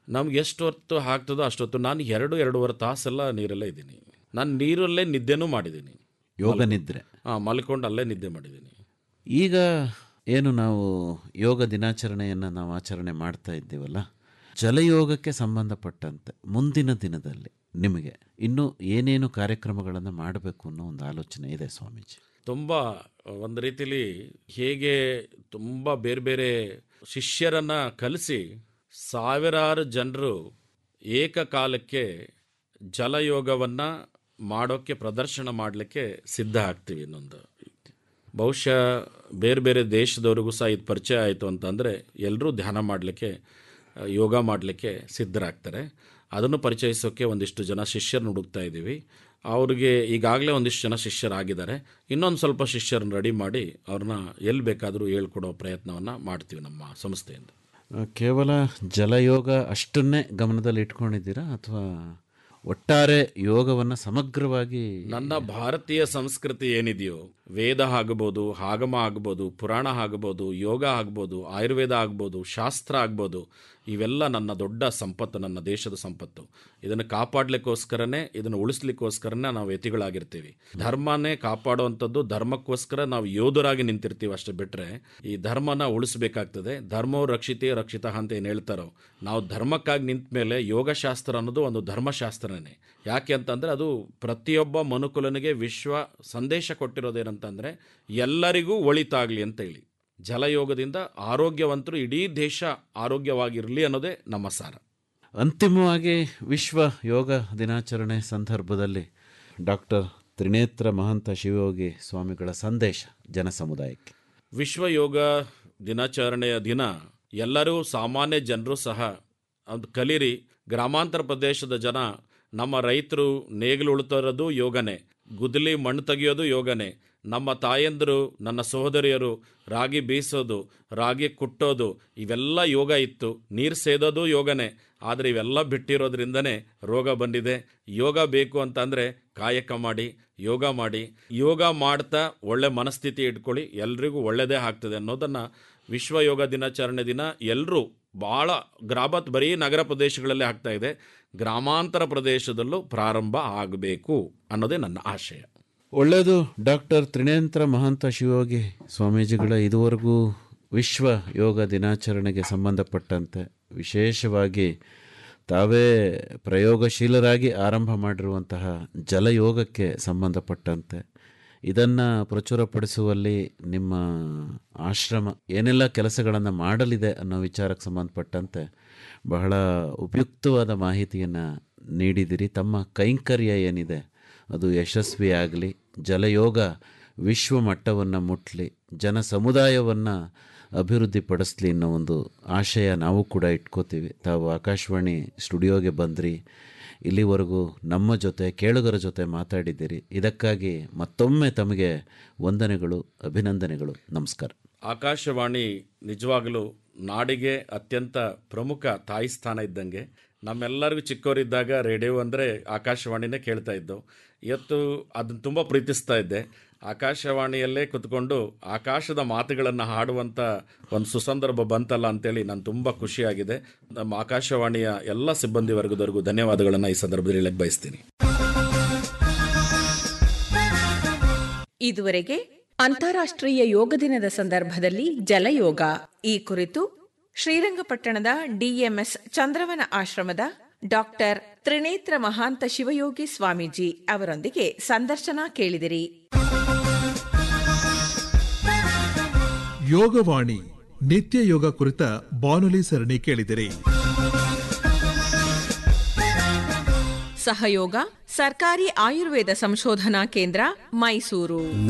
ನಮ್ಗೆ ಎಷ್ಟು ಹೊತ್ತು ಆಗ್ತದೋ ಅಷ್ಟೊತ್ತು. ನಾನು 2-2.5 ತಾಸೆಲ್ಲ ನೀರಲ್ಲೇ ಇದ್ದೀನಿ. ನಾನು ನೀರಲ್ಲೇ ನಿದ್ದೆನೂ ಮಾಡಿದ್ದೀನಿ. ಯೋಗ ನಿದ್ರೆ. ಮಲ್ಕೊಂಡು ಅಲ್ಲೇ ನಿದ್ದೆ ಮಾಡಿದ್ದೀನಿ. ಈಗ ಏನು ನಾವು ಯೋಗ ದಿನಾಚರಣೆಯನ್ನು ನಾವು ಆಚರಣೆ ಮಾಡ್ತಾ ಇದ್ದೀವಲ್ಲ, ಜಲಯೋಗಕ್ಕೆ ಸಂಬಂಧಪಟ್ಟಂತೆ ಮುಂದಿನ ದಿನದಲ್ಲಿ ನಿಮಗೆ ಇನ್ನೂ ಏನೇನು ಕಾರ್ಯಕ್ರಮಗಳನ್ನು ಮಾಡಬೇಕು ಅನ್ನೋ ಒಂದು ಆಲೋಚನೆ ಇದೆ ಸ್ವಾಮೀಜಿ? ತುಂಬ ಒಂದು ರೀತಿಲಿ ಹೇಗೆ ತುಂಬ ಬೇರೆ ಬೇರೆ ಶಿಷ್ಯರನ್ನು ಕಲಿಸಿ ಸಾವಿರಾರು ಜನರು ಏಕಕಾಲಕ್ಕೆ ಜಲಯೋಗವನ್ನು ಮಾಡೋಕ್ಕೆ ಪ್ರದರ್ಶನ ಮಾಡಲಿಕ್ಕೆ ಸಿದ್ಧ ಆಗ್ತೀವಿ. ಇನ್ನೊಂದು ಬಹುಶಃ ಬೇರೆ ಬೇರೆ ದೇಶದವ್ರಿಗೂ ಸಹ ಇದು ಪರಿಚಯ ಆಯಿತು ಅಂತಂದರೆ ಎಲ್ಲರೂ ಧ್ಯಾನ ಮಾಡಲಿಕ್ಕೆ, ಯೋಗ ಮಾಡಲಿಕ್ಕೆ ಸಿದ್ಧರಾಗ್ತಾರೆ. ಅದನ್ನು ಪರಿಚಯಿಸೋಕ್ಕೆ ಒಂದಿಷ್ಟು ಜನ ಶಿಷ್ಯರನ್ನು ಹುಡುಕ್ತಾ ಇದ್ದೀವಿ. ಅವ್ರಿಗೆ ಈಗಾಗಲೇ ಒಂದಿಷ್ಟು ಜನ ಶಿಷ್ಯರಾಗಿದ್ದಾರೆ. ಇನ್ನೊಂದು ಸ್ವಲ್ಪ ಶಿಷ್ಯರನ್ನು ರೆಡಿ ಮಾಡಿ ಅವ್ರನ್ನ ಎಲ್ಲಿ ಬೇಕಾದರೂ ಹೇಳ್ಕೊಡೋ ಪ್ರಯತ್ನವನ್ನು ಮಾಡ್ತೀವಿ ನಮ್ಮ ಸಂಸ್ಥೆಯಿಂದ. ಕೇವಲ ಜಲಯೋಗ ಅಷ್ಟನ್ನೇ ಗಮನದಲ್ಲಿ ಇಟ್ಕೊಂಡಿದ್ದೀರಾ ಅಥವಾ ಒಟ್ಟಾರೆ ಯೋಗವನ್ನು ಸಮಗ್ರವಾಗಿ? ನನ್ನ ಭಾರತೀಯ ಸಂಸ್ಕೃತಿ ಏನಿದೆಯೋ, ವೇದ ಆಗ್ಬೋದು, ಆಗಮ ಆಗ್ಬೋದು, ಪುರಾಣ ಆಗ್ಬೋದು, ಯೋಗ ಆಗ್ಬೋದು, ಆಯುರ್ವೇದ ಆಗ್ಬೋದು, ಶಾಸ್ತ್ರ ಆಗ್ಬೋದು, ಇವೆಲ್ಲ ನನ್ನ ದೊಡ್ಡ ಸಂಪತ್ತು, ನನ್ನ ದೇಶದ ಸಂಪತ್ತು. ಇದನ್ನು ಕಾಪಾಡಲಿಕ್ಕೋಸ್ಕರನೇ, ಇದನ್ನು ಉಳಿಸ್ಲಿಕ್ಕೋಸ್ಕರನೇ ನಾವು ಯತಿಗಳಾಗಿರ್ತೀವಿ. ಧರ್ಮನೇ ಕಾಪಾಡುವಂಥದ್ದು, ಧರ್ಮಕ್ಕೋಸ್ಕರ ನಾವು ಯೋಧರಾಗಿ ನಿಂತಿರ್ತೀವಿ. ಅಷ್ಟೇ ಬಿಟ್ಟರೆ ಈ ಧರ್ಮನ ಉಳಿಸ್ಬೇಕಾಗ್ತದೆ. ಧರ್ಮೋ ರಕ್ಷಿತೇ ರಕ್ಷಿತ ಅಂತ ಏನು ಹೇಳ್ತಾರೋ, ನಾವು ಧರ್ಮಕ್ಕಾಗಿ ನಿಂತ ಮೇಲೆ ಯೋಗಶಾಸ್ತ್ರ ಅನ್ನೋದು ಒಂದು ಧರ್ಮಶಾಸ್ತ್ರನೇ. ಯಾಕೆ ಅಂತಂದರೆ ಅದು ಪ್ರತಿಯೊಬ್ಬ ಮನುಕುಲನಿಗೆ ವಿಶ್ವ ಸಂದೇಶ ಕೊಟ್ಟಿರೋದೇನಂತಂದರೆ ಎಲ್ಲರಿಗೂ ಒಳಿತಾಗಲಿ ಅಂತೇಳಿ. ಜಲಯೋಗದಿಂದ ಆರೋಗ್ಯವಂತರು ಇಡೀ ದೇಶ ಆರೋಗ್ಯವಾಗಿರಲಿ ಅನ್ನೋದೇ ನಮ್ಮ ಸಾರ. ಅಂತಿಮವಾಗಿ ವಿಶ್ವ ಯೋಗ ದಿನಾಚರಣೆ ಸಂದರ್ಭದಲ್ಲಿ ಡಾಕ್ಟರ್ ತ್ರಿನೇತ್ರ ಮಹಂತ ಶಿವಯೋಗಿ ಸ್ವಾಮಿಗಳ ಸಂದೇಶ ಜನಸಮುದಾಯಕ್ಕೆ? ವಿಶ್ವ ಯೋಗ ದಿನಾಚರಣೆಯ ದಿನ ಎಲ್ಲರೂ ಸಾಮಾನ್ಯ ಜನರು ಸಹ ಅದು ಕಲೀರಿ. ಗ್ರಾಮಾಂತರ ಪ್ರದೇಶದ ಜನ, ನಮ್ಮ ರೈತರು ನೇಗಿಲು ಉಳುತ್ತಿರೋದು ಯೋಗನೇ, ಗುದ್ದಲಿ ಮಣ್ಣು ತೆಗೆಯೋದು ಯೋಗನೇ, ನಮ್ಮ ತಾಯಂದರು, ನನ್ನ ಸಹೋದರಿಯರು ರಾಗಿ ಬೀಸೋದು, ರಾಗಿ ಕುಟ್ಟೋದು, ಇವೆಲ್ಲ ಯೋಗ ಇತ್ತು. ನೀರು ಸೇದೋದು ಯೋಗನೇ. ಆದರೆ ಇವೆಲ್ಲ ಬಿಟ್ಟಿರೋದ್ರಿಂದನೇ ರೋಗ ಬಂದಿದೆ. ಯೋಗ ಬೇಕು ಅಂತಂದರೆ ಕಾಯಕ ಮಾಡಿ, ಯೋಗ ಮಾಡಿ. ಯೋಗ ಮಾಡ್ತಾ ಒಳ್ಳೆ ಮನಸ್ಥಿತಿ ಇಟ್ಕೊಳ್ಳಿ, ಎಲ್ರಿಗೂ ಒಳ್ಳೆಯದೇ ಆಗ್ತದೆ ಅನ್ನೋದನ್ನು ವಿಶ್ವ ಯೋಗ ದಿನಾಚರಣೆ ದಿನ ಎಲ್ಲರೂ ಭಾಳ ಬರೀ ನಗರ ಪ್ರದೇಶಗಳಲ್ಲೇ ಆಗ್ತಾ ಇದೆ, ಗ್ರಾಮಾಂತರ ಪ್ರದೇಶದಲ್ಲೂ ಪ್ರಾರಂಭ ಆಗಬೇಕು ಅನ್ನೋದೇ ನನ್ನ ಆಶಯ. ಒಳ್ಳೆಯದು. ಡಾಕ್ಟರ್ ತ್ರಿನೇತ್ರ ಮಹಂತ ಶಿವಯೋಗಿ ಸ್ವಾಮೀಜಿಗಳ ಇದುವರೆಗೂ ವಿಶ್ವ ಯೋಗ ದಿನಾಚರಣೆಗೆ ಸಂಬಂಧಪಟ್ಟಂತೆ ವಿಶೇಷವಾಗಿ ತಾವೇ ಪ್ರಯೋಗಶೀಲರಾಗಿ ಆರಂಭ ಮಾಡಿರುವಂತಹ ಜಲಯೋಗಕ್ಕೆ ಸಂಬಂಧಪಟ್ಟಂತೆ, ಇದನ್ನು ಪ್ರಚುರಪಡಿಸುವಲ್ಲಿ ನಿಮ್ಮ ಆಶ್ರಮ ಏನೆಲ್ಲ ಕೆಲಸಗಳನ್ನು ಮಾಡಲಿದೆ ಅನ್ನೋ ವಿಚಾರಕ್ಕೆ ಸಂಬಂಧಪಟ್ಟಂತೆ ಬಹಳ ಉಪಯುಕ್ತವಾದ ಮಾಹಿತಿಯನ್ನು ನೀಡಿದಿರಿ. ತಮ್ಮ ಕೈಂಕರ್ಯ ಏನಿದೆ ಅದು ಯಶಸ್ವಿಯಾಗಲಿ, ಜಲಯೋಗ ವಿಶ್ವ ಮಟ್ಟವನ್ನು ಮುಟ್ಟಲಿ, ಜನ ಸಮುದಾಯವನ್ನು ಅಭಿವೃದ್ಧಿಪಡಿಸ್ಲಿ ಅನ್ನೋ ಒಂದು ಆಶಯ ನಾವು ಕೂಡ ಇಟ್ಕೋತೀವಿ. ತಾವು ಆಕಾಶವಾಣಿ ಸ್ಟುಡಿಯೋಗೆ ಬಂದ್ರಿ, ಇಲ್ಲಿವರೆಗೂ ನಮ್ಮ ಜೊತೆ ಕೇಳುಗರ ಜೊತೆ ಮಾತಾಡಿದ್ದೀರಿ. ಇದಕ್ಕಾಗಿ ಮತ್ತೊಮ್ಮೆ ತಮಗೆ ವಂದನೆಗಳು, ಅಭಿನಂದನೆಗಳು. ನಮಸ್ಕಾರ. ಆಕಾಶವಾಣಿ ನಿಜವಾಗಲೂ ನಾಡಿಗೆ ಅತ್ಯಂತ ಪ್ರಮುಖ ತಾಯಿ ಸ್ಥಾನ ಇದ್ದಂಗೆ. ನಮ್ಮೆಲ್ಲರಿಗೂ ಚಿಕ್ಕವರಿದ್ದಾಗ ರೇಡಿಯೋ ಅಂದರೆ ಆಕಾಶವಾಣಿನೇ ಕೇಳ್ತಾ ಇದ್ದು. ಇವತ್ತು ಅದನ್ನು ತುಂಬ ಪ್ರೀತಿಸ್ತಾ ಇದ್ದೆ. ಆಕಾಶವಾಣಿಯಲ್ಲೇ ಕುತ್ಕೊಂಡು ಆಕಾಶದ ಮಾತುಗಳನ್ನು ಹಾಡುವಂಥ ಒಂದು ಸುಸಂದರ್ಭ ಬಂತಲ್ಲ ಅಂತೇಳಿ ನಾನು ತುಂಬ ಖುಷಿಯಾಗಿದೆ. ನಮ್ಮ ಆಕಾಶವಾಣಿಯ ಎಲ್ಲ ಸಿಬ್ಬಂದಿ ವರ್ಗದವರೆಗೂ ಧನ್ಯವಾದಗಳನ್ನು ಈ ಸಂದರ್ಭದಲ್ಲಿ ಹೇಳಕ್ಕೆ ಬಯಸ್ತೀನಿ. ಇದುವರೆಗೆ ಅಂತಾರಾಷ್ಟ್ರೀಯ ಯೋಗ ದಿನದ ಸಂದರ್ಭದಲ್ಲಿ ಜಲಯೋಗ ಈ ಕುರಿತು ಶ್ರೀರಂಗಪಟ್ಟಣದ ಡಿಎಂಎಸ್ ಚಂದ್ರವನ ಆಶ್ರಮದ ಡಾಕ್ಟರ್ ತ್ರಿನೇತ್ರ ಮಹಾಂತ ಶಿವಯೋಗಿ ಸ್ವಾಮೀಜಿ ಅವರೊಂದಿಗೆ ಸಂದರ್ಶನ ಕೇಳಿದಿರಿ. ಯೋಗವಾಣಿ ನಿತ್ಯ ಯೋಗ ಕುರಿತ ಬಾನುಲಿ ಸರಣಿ ಕೇಳಿದಿರಿ. ಸಹಯೋಗ ಸರ್ಕಾರಿ ಆಯುರ್ವೇದ ಸಂಶೋಧನಾ ಕೇಂದ್ರ, ಮೈಸೂರು.